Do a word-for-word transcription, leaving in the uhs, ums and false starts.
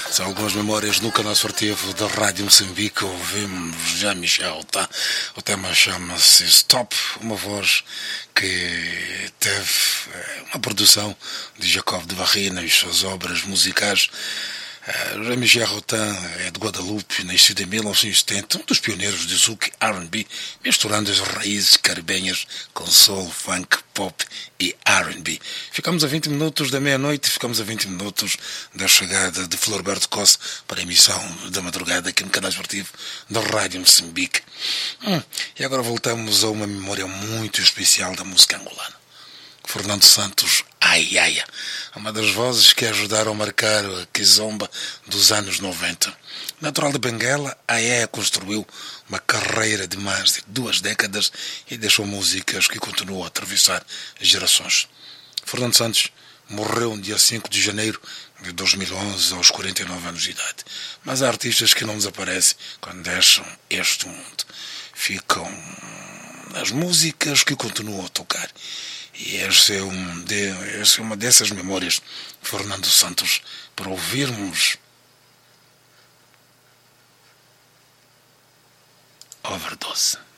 São algumas memórias no canal esportivo da Rádio Moçambique. Ouvimos já Michel, tá? O tema chama-se Stop, uma voz que teve uma produção de Jacob de Barry nas suas obras musicais. Jean-Michel Rotin é de Guadalupe, nascido em mil novecentos e setenta, um dos pioneiros de zouk R and B, misturando as raízes caribenhas com soul, funk, pop e R and B. Ficamos a vinte minutos da meia-noite, ficamos a vinte minutos da chegada de Florberto Costa para a emissão da madrugada aqui no canal esportivo da Rádio Moçambique. Hum, e agora voltamos a uma memória muito especial da música angolana. Fernando Santos, Ai Ai, uma das vozes que ajudaram a marcar a kizomba dos anos noventa. Natural de Benguela, Ai Ai construiu uma carreira de mais de duas décadas e deixou músicas que continuam a atravessar gerações. Fernando Santos morreu no dia cinco de janeiro de dois mil e onze, aos quarenta e nove anos de idade. Mas há artistas que não desaparecem quando deixam este mundo. Ficam as músicas que continuam a tocar. E essa é, um de, essa é uma dessas memórias, Fernando Santos, para ouvirmos Overdose.